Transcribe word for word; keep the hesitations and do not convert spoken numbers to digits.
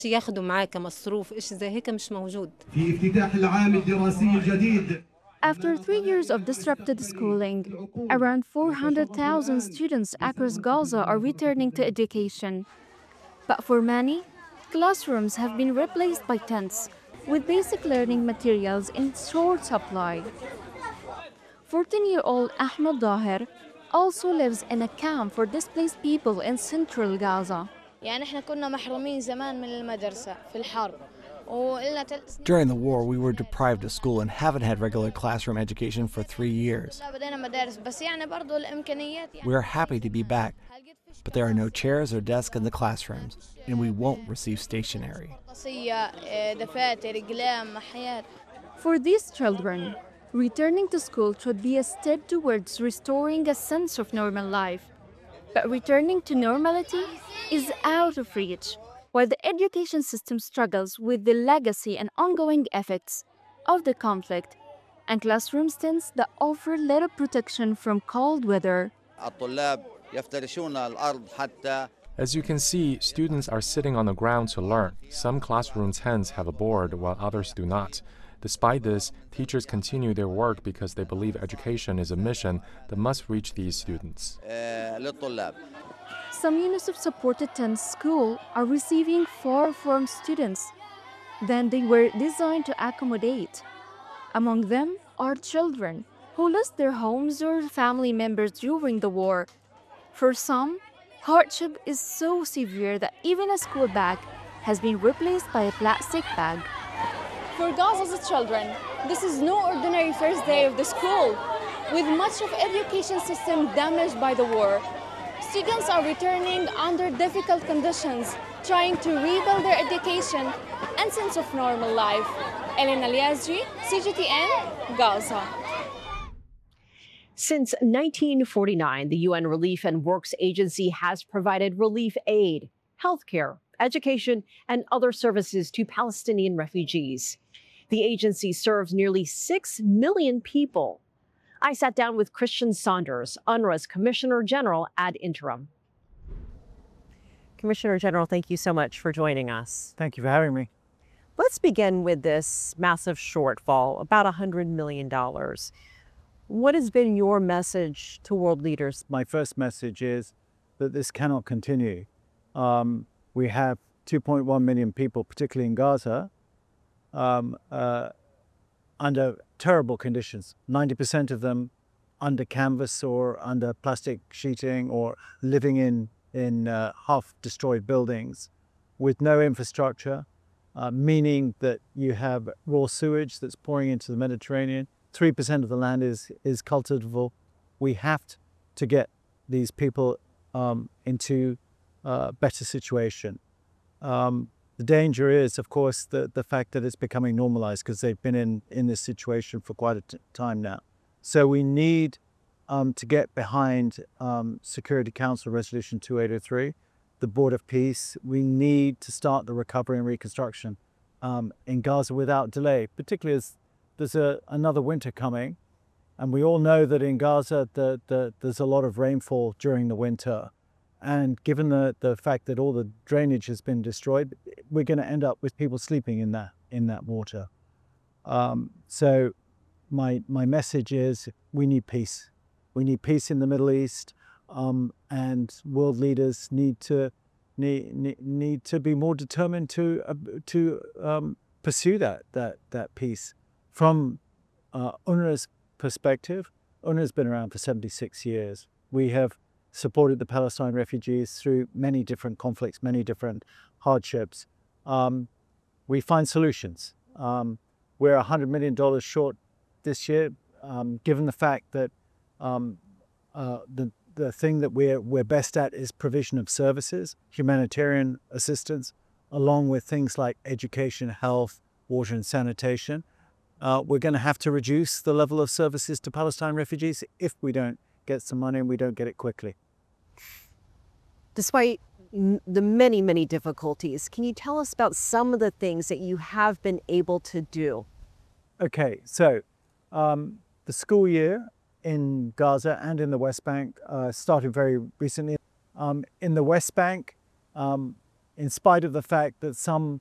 ياخدوا معاه كمصروف إشي زي هيك مش موجود. في افتتاح العام الدراسي الجديد. After three years of disrupted schooling, around four hundred thousand students across Gaza are returning to education. But for many, classrooms have been replaced by tents, with basic learning materials in short supply. fourteen-year-old Ahmed Daher also lives in a camp for displaced people in central Gaza. يعني احنا كنا محرومين زمان من المدرسة في الحرب. وإلنا ثلاث سنين. During the war, we were deprived of school and haven't had regular classroom education for three years. لا بدينا مدارس بس يعني برضو الإمكانيات يعني. We are happy to be back, but there are no chairs or desks in the classrooms, and we won't receive stationery. دفاتر أقلام محيات. For these children, returning to school should be a step towards restoring a sense of normal life. But returning to normality is out of reach, while the education system struggles with the legacy and ongoing effects of the conflict, and classroom tents that offer little protection from cold weather. As you can see, students are sitting on the ground to learn. Some classroom tents have a board while others do not. Despite this, teachers continue their work because they believe education is a mission that must reach these students. Some UNICEF-supported tents schools are receiving far-from students than they were designed to accommodate. Among them are children who lost their homes or family members during the war. For some, hardship is so severe that even a school bag has been replaced by a plastic bag. For Gaza's children, this is no ordinary first day of the school. With much of education system damaged by the war, students are returning under difficult conditions, trying to rebuild their education and sense of normal life. Elena Liazji, C G T N, Gaza. Since nineteen forty-nine, the U N Relief and Works Agency has provided relief aid, healthcare, education, and other services to Palestinian refugees. The agency serves nearly six million people. I sat down with Christian Saunders, UNRWA's Commissioner General ad interim. Commissioner General, thank you so much for joining us. Thank you for having me. Let's begin with this massive shortfall, about one hundred million dollars. What has been your message to world leaders? My first message is that this cannot continue. Um, we have two point one million people, particularly in Gaza, um, uh, under terrible conditions. ninety percent of them under canvas or under plastic sheeting or living in, in uh, half-destroyed buildings with no infrastructure, uh, meaning that you have raw sewage that's pouring into the Mediterranean. three percent of the land is, is cultivable. We have to get these people um, into a better situation. Um, the danger is, of course, the, the fact that it's becoming normalized because they've been in, in this situation for quite a t time now. So we need um, to get behind um, Security Council Resolution two eight oh three, the Board of Peace. We need to start the recovery and reconstruction um, in Gaza without delay, particularly as there's a, another winter coming, and we all know that in Gaza the, the, there's a lot of rainfall during the winter, and given the, the fact that all the drainage has been destroyed, we're going to end up with people sleeping in that in that water. Um, so my my message is we need peace. We need peace in the Middle East, um, and world leaders need to need, need, need to be more determined to uh, to um, pursue that that that peace. From uh, UNRWA's perspective, UNRWA's been around for seventy-six years. We have supported the Palestine refugees through many different conflicts, many different hardships. Um, we find solutions. Um, we're one hundred million dollars short this year, um, given the fact that um, uh, the, the thing that we're, we're best at is provision of services, humanitarian assistance, along with things like education, health, water and sanitation. Uh, we're going to have to reduce the level of services to Palestine refugees if we don't get some money and we don't get it quickly. Despite the many, many difficulties, can you tell us about some of the things that you have been able to do? Okay, so um, the school year in Gaza and in the West Bank uh, started very recently. Um, in the West Bank, um, in spite of the fact that some